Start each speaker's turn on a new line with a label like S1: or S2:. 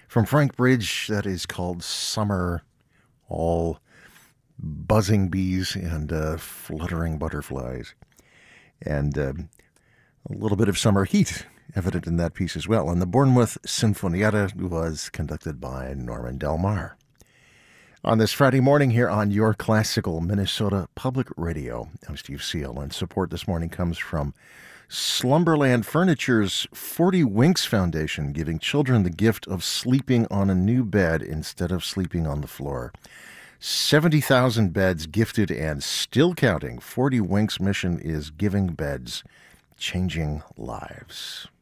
S1: From Frank Bridge, that is called Summer, all buzzing bees and fluttering butterflies. And a little bit of summer heat evident in that piece as well. And the Bournemouth Sinfonietta was conducted by Norman Del Mar. On this Friday morning here on Your Classical Minnesota Public Radio, I'm Steve Seal, and support this morning comes from Slumberland Furniture's 40 Winks Foundation, giving children the gift of sleeping on a new bed instead of sleeping on the floor. 70,000 beds gifted and still counting. 40 Winks mission is giving beds, changing lives.